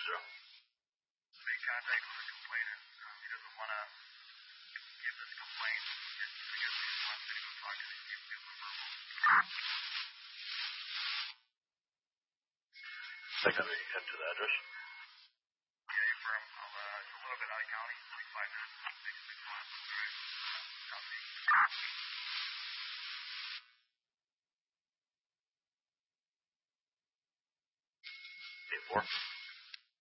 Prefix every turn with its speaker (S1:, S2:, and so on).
S1: Made contact with the complainant. He doesn't want to give this complaint. I guess he wants me to go talk to these people, give them verbal.
S2: They're going to head to the address.
S1: Yeah, you firm. It's a little bit out of county, like 5 minutes, 6 miles. Right.
S2: Southeast. 8-4.